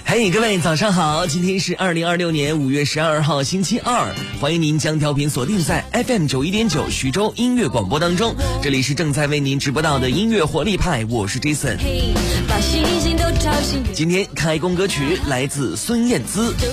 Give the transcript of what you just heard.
嘿，各位早上好，今天是2026年5月12号星期二，欢迎您将调频锁定在 FM 91.9徐州音乐广播当中，这里是正在为您直播到的音乐活力派，我是 Jason。今天开工歌曲来自孙燕姿，